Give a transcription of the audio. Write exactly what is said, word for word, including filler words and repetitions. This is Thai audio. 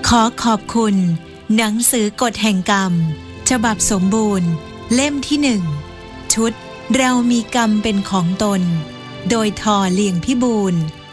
ขอขอบคุณหนังสือกฎแห่งกรรมฉบับสมบูรณ์เล่มที่หนึ่งชุดเรามีกรรมเป็นของตนโดยทอเลียงพิบูล